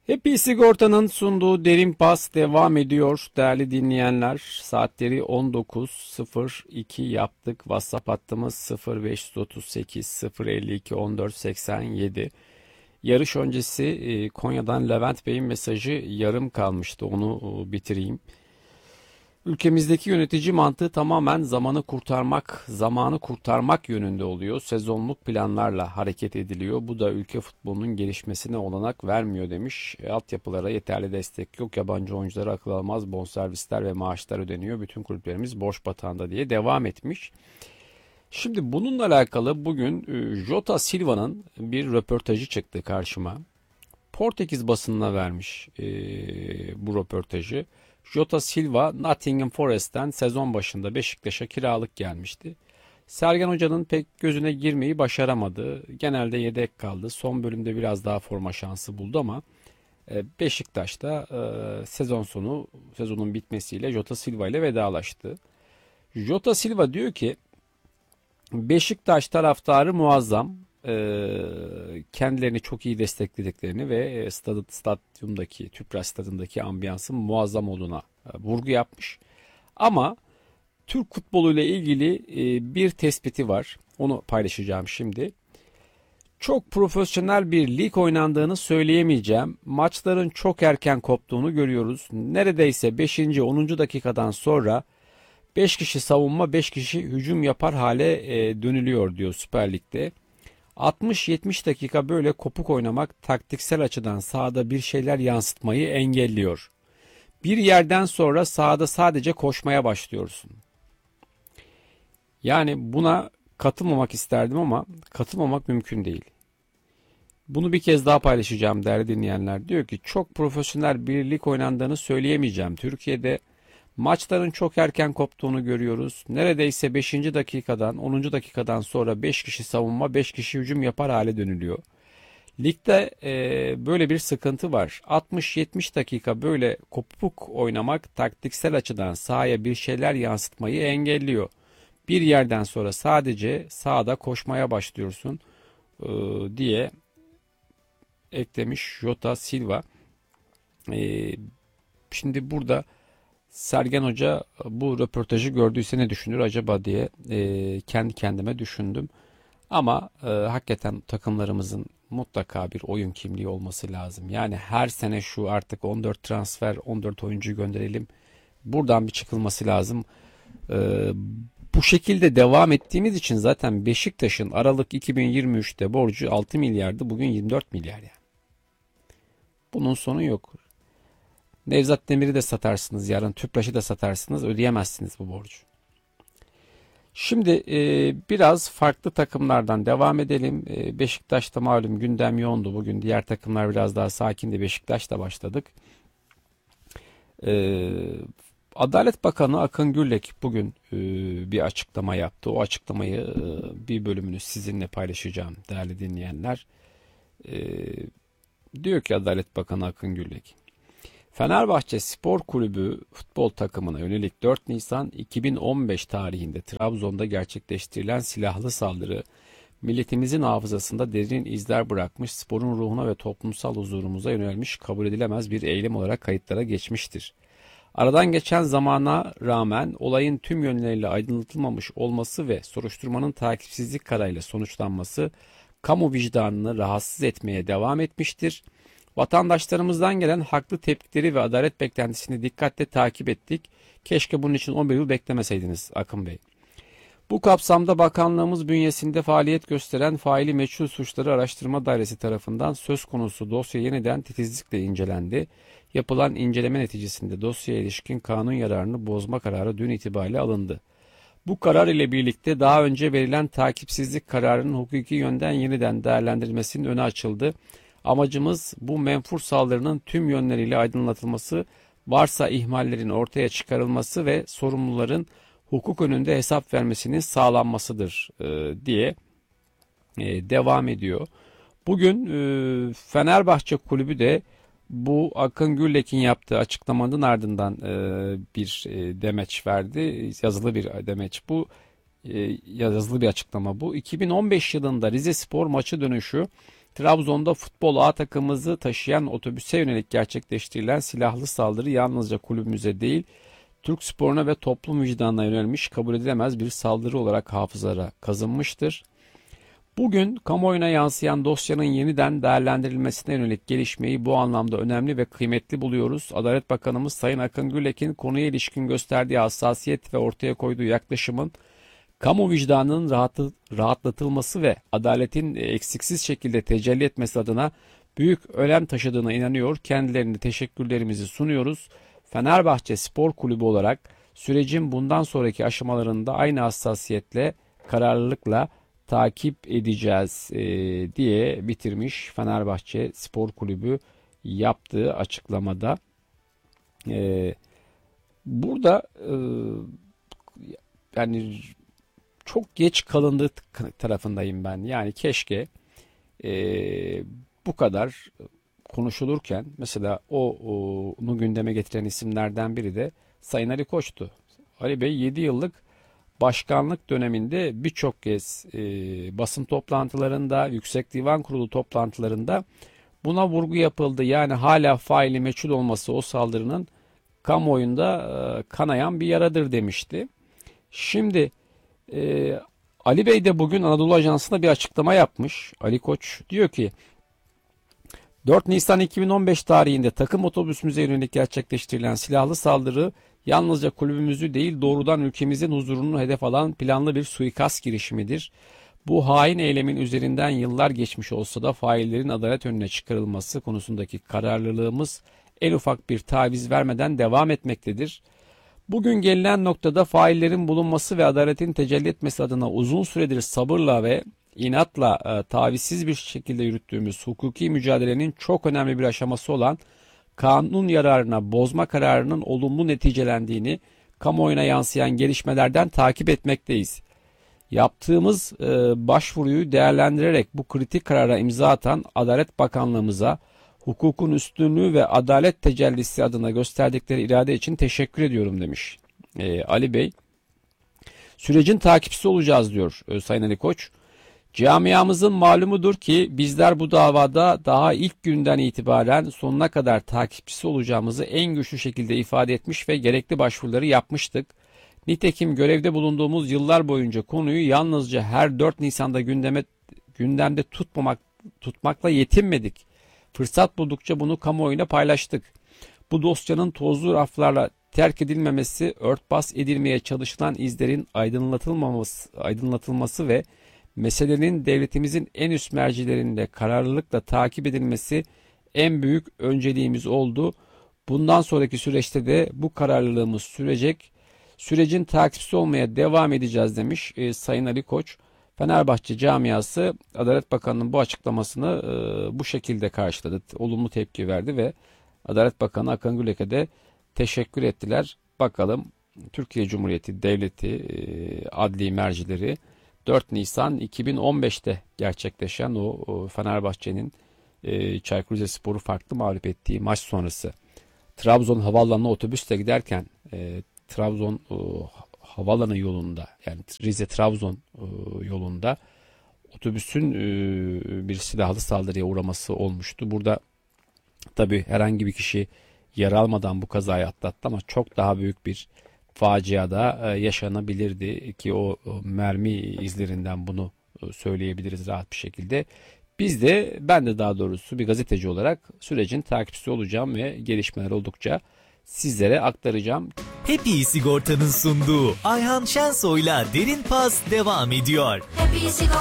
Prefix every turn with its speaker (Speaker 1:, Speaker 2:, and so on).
Speaker 1: Happy Sigorta'nın sunduğu Derin Pas devam ediyor değerli dinleyenler. Saatleri 19.02 yaptık. WhatsApp hattımız 0538 052 14 87. Yarış öncesi Konya'dan Levent Bey'in mesajı yarım kalmıştı. Onu bitireyim. Ülkemizdeki yönetici mantığı tamamen zamanı kurtarmak yönünde oluyor. Sezonluk planlarla hareket ediliyor. Bu da ülke futbolunun gelişmesine olanak vermiyor demiş. Altyapılara yeterli destek yok. Yabancı oyunculara akıl almaz bonservisler ve maaşlar ödeniyor. Bütün kulüplerimiz borç batağında diye devam etmiş. Şimdi bununla alakalı bugün Jota Silva'nın bir röportajı çıktı karşıma. Portekiz basınına vermiş bu röportajı. Jota Silva Nottingham Forest'ten sezon başında Beşiktaş'a kiralık gelmişti. Sergen Hoca'nın pek gözüne girmeyi başaramadı. Genelde yedek kaldı. Son bölümde biraz daha forma şansı buldu ama Beşiktaş'ta sezonun bitmesiyle Jota Silva ile vedalaştı. Jota Silva diyor ki Beşiktaş taraftarı muazzam. Kendilerini çok iyi desteklediklerini ve stadyumdaki, Tüpraş stadındaki ambiyansın muazzam olduğuna vurgu yapmış. Ama Türk futboluyla ilgili bir tespiti var. Onu paylaşacağım şimdi. Çok profesyonel bir lig oynandığını söyleyemeyeceğim. Maçların çok erken koptuğunu görüyoruz. Neredeyse 5. 10. dakikadan sonra 5 kişi savunma 5 kişi hücum yapar hale dönülüyor diyor Süper Lig'de. 60-70 dakika böyle kopuk oynamak taktiksel açıdan sahada bir şeyler yansıtmayı engelliyor. Bir yerden sonra sahada sadece koşmaya başlıyorsun. Yani buna katılmamak isterdim ama katılmamak mümkün değil. Bunu bir kez daha paylaşacağım değerli dinleyenler. Diyor ki çok profesyonel bir lig oynandığını söyleyemeyeceğim. Türkiye'de maçların çok erken koptuğunu görüyoruz. Neredeyse 5. dakikadan 10. dakikadan sonra 5 kişi savunma 5 kişi hücum yapar hale dönülüyor. Ligde böyle bir sıkıntı var. 60-70 dakika böyle kopuk oynamak taktiksel açıdan sahaya bir şeyler yansıtmayı engelliyor. Bir yerden sonra sadece sahada koşmaya başlıyorsun diye eklemiş Jota Silva. Şimdi burada Sergen Hoca bu röportajı gördüyse ne düşünür acaba diye kendi kendime düşündüm. Ama hakikaten takımlarımızın mutlaka bir oyun kimliği olması lazım. Yani her sene şu artık 14 transfer, 14 oyuncu gönderelim. Buradan bir çıkılması lazım. Bu şekilde devam ettiğimiz için zaten Beşiktaş'ın Aralık 2023'te borcu 6 milyardı. Bugün 24 milyar yani. Bunun sonu yok. Nevzat Demir'i de satarsınız yarın. Tüpraş'ı da satarsınız. Ödeyemezsiniz bu borcu. Şimdi biraz farklı takımlardan devam edelim. Beşiktaş'ta malum gündem yoğundu. Bugün diğer takımlar biraz daha sakindi. Beşiktaş'ta başladık. Adalet Bakanı Akın Gürlek bugün bir açıklama yaptı. O açıklamayı bir bölümünü sizinle paylaşacağım değerli dinleyenler. Diyor ki Adalet Bakanı Akın Gürlek. Fenerbahçe Spor Kulübü futbol takımına yönelik 4 Nisan 2015 tarihinde Trabzon'da gerçekleştirilen silahlı saldırı milletimizin hafızasında derin izler bırakmış, sporun ruhuna ve toplumsal huzurumuza yönelmiş kabul edilemez bir eylem olarak kayıtlara geçmiştir. Aradan geçen zamana rağmen olayın tüm yönleriyle aydınlatılmamış olması ve soruşturmanın takipsizlik kararıyla sonuçlanması kamu vicdanını rahatsız etmeye devam etmiştir. Vatandaşlarımızdan gelen haklı tepkileri ve adalet beklentisini dikkatle takip ettik. Keşke bunun için 11 yıl beklemeseydiniz Akın Bey. Bu kapsamda bakanlığımız bünyesinde faaliyet gösteren Faili Meçhul Suçları Araştırma Dairesi tarafından söz konusu dosya yeniden titizlikle incelendi. Yapılan inceleme neticesinde dosyaya ilişkin kanun yararını bozma kararı dün itibariyle alındı. Bu karar ile birlikte daha önce verilen takipsizlik kararının hukuki yönden yeniden değerlendirilmesinin önü açıldı. Amacımız bu menfur saldırının tüm yönleriyle aydınlatılması, varsa ihmallerin ortaya çıkarılması ve sorumluların hukuk önünde hesap vermesinin sağlanmasıdır diye devam ediyor. Bugün Fenerbahçe Kulübü de bu Akın Gürlek'in yaptığı açıklamanın ardından bir demeç verdi. Yazılı bir demeç bu. Yazılı bir açıklama bu. 2015 yılında Rizespor maçı dönüşü Trabzon'da futbol A takımımızı taşıyan otobüse yönelik gerçekleştirilen silahlı saldırı yalnızca kulübümüze değil, Türk sporuna ve toplum vicdanına yönelmiş, kabul edilemez bir saldırı olarak hafızalara kazınmıştır. Bugün kamuoyuna yansıyan dosyanın yeniden değerlendirilmesine yönelik gelişmeyi bu anlamda önemli ve kıymetli buluyoruz. Adalet Bakanımız Sayın Akın Gürlek'in konuya ilişkin gösterdiği hassasiyet ve ortaya koyduğu yaklaşımın kamu vicdanının rahatlatılması ve adaletin eksiksiz şekilde tecelli etmesi adına büyük önem taşıdığına inanıyor. Kendilerine teşekkürlerimizi sunuyoruz. Fenerbahçe Spor Kulübü olarak sürecin bundan sonraki aşamalarında aynı hassasiyetle, kararlılıkla takip edeceğiz diye bitirmiş Fenerbahçe Spor Kulübü yaptığı açıklamada. Burada yani çok geç kalındığı tarafındayım ben. Yani keşke bu kadar konuşulurken mesela onu gündeme getiren isimlerden biri de Sayın Ali Koç'tu. Ali Bey 7 yıllık başkanlık döneminde birçok kez basın toplantılarında, Yüksek Divan Kurulu toplantılarında buna vurgu yapıldı. Yani hala faili meçhul olması o saldırının kamuoyunda kanayan bir yaradır demişti. Şimdi Ali Bey de bugün Anadolu Ajansı'na bir açıklama yapmış. Ali Koç diyor ki 4 Nisan 2015 tarihinde takım otobüsümüze yönelik gerçekleştirilen silahlı saldırı yalnızca kulübümüzü değil doğrudan ülkemizin huzurunu hedef alan planlı bir suikast girişimidir. Bu hain eylemin üzerinden yıllar geçmiş olsa da faillerin adalet önüne çıkarılması konusundaki kararlılığımız en ufak bir taviz vermeden devam etmektedir. Bugün gelinen noktada faillerin bulunması ve adaletin tecelli etmesi adına uzun süredir sabırla ve inatla tavizsiz bir şekilde yürüttüğümüz hukuki mücadelenin çok önemli bir aşaması olan kanun yararına bozma kararının olumlu neticelendiğini kamuoyuna yansıyan gelişmelerden takip etmekteyiz. Yaptığımız başvuruyu değerlendirerek bu kritik karara imza atan Adalet Bakanlığımıza hukukun üstünlüğü ve adalet tecellisi adına gösterdikleri irade için teşekkür ediyorum demiş Ali Bey. Sürecin takipçisi olacağız diyor Sayın Ali Koç. Camiamızın malumudur ki bizler bu davada daha ilk günden itibaren sonuna kadar takipçisi olacağımızı en güçlü şekilde ifade etmiş ve gerekli başvuruları yapmıştık. Nitekim görevde bulunduğumuz yıllar boyunca konuyu yalnızca her 4 Nisan'da gündemde tutmakla yetinmedik. Fırsat buldukça bunu kamuoyuna paylaştık. Bu dosyanın tozlu raflarla terk edilmemesi, örtbas edilmeye çalışılan izlerin aydınlatılması ve meselenin devletimizin en üst mercilerinde kararlılıkla takip edilmesi en büyük önceliğimiz oldu. Bundan sonraki süreçte de bu kararlılığımız sürecek. Sürecin takipçisi olmaya devam edeceğiz demiş Sayın Ali Koç. Fenerbahçe camiası Adalet Bakanı'nın bu açıklamasını bu şekilde karşıladı. Olumlu tepki verdi ve Adalet Bakanı Akın Gürlek'e de teşekkür ettiler. Bakalım Türkiye Cumhuriyeti Devleti adli mercileri 4 Nisan 2015'te gerçekleşen o Fenerbahçe'nin Çaykur Rizespor'u farklı mağlup ettiği maç sonrası Trabzon havaalanına otobüsle giderken Trabzon havaalanı yolunda yani Rize-Trabzon yolunda otobüsün bir silahlı saldırıya uğraması olmuştu. Burada tabii herhangi bir kişi yara almadan bu kazayı atlattı ama çok daha büyük bir faciada yaşanabilirdi ki o mermi izlerinden bunu söyleyebiliriz rahat bir şekilde. Ben de daha doğrusu bir gazeteci olarak sürecin takipçisi olacağım ve gelişmeler oldukça sizlere aktaracağım.
Speaker 2: Happy Sigorta'nın sunduğu Ayhan Şensoy'la Derin Pas devam ediyor.